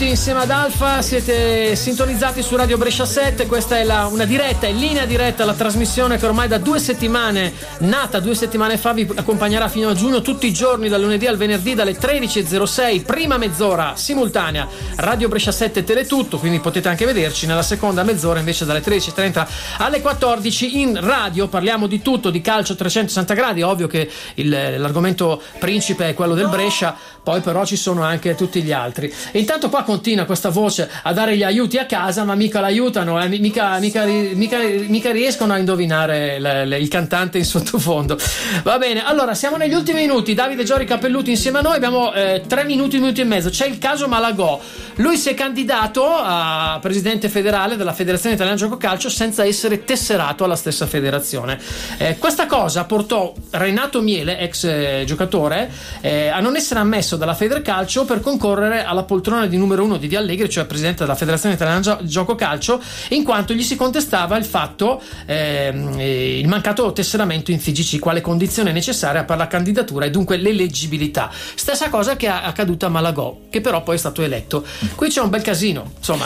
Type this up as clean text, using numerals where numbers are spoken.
Insieme ad Alfa siete sintonizzati su Radio Brescia 7. Questa è una diretta, in linea diretta, la trasmissione che ormai da 2 settimane, nata 2 settimane fa, vi accompagnerà fino a giugno tutti i giorni dal lunedì al venerdì dalle 13.06, prima mezz'ora simultanea Radio Brescia 7 Teletutto, quindi potete anche vederci. Nella seconda mezz'ora invece dalle 13.30 alle 14 in radio. Parliamo di tutto, di calcio 360 gradi, ovvio che l'argomento principe è quello del Brescia, poi però ci sono anche tutti gli altri. E intanto qua continua questa voce a dare gli aiuti a casa, ma mica l'aiutano, mica riescono a indovinare il cantante in sottofondo. Va bene, allora siamo negli ultimi minuti. Davide Giori Cappelluti insieme a noi, abbiamo 3 minuti e mezzo. C'è il caso Malagò, lui si è candidato a presidente federale della Federazione Italiana Gioco Calcio senza essere tesserato alla stessa federazione. Questa cosa portò Renato Miele, ex giocatore, a non essere ammesso dalla Federcalcio per concorrere alla poltrona di numero 1 di Di Allegri, cioè presidente della Federazione Italiana Gioco Calcio, in quanto gli si contestava il fatto, il mancato tesseramento in FIGC quale condizione necessaria per la candidatura e dunque l'eleggibilità. Stessa cosa che è accaduta a Malagò, che però poi è stato eletto. Qui c'è un bel casino, insomma.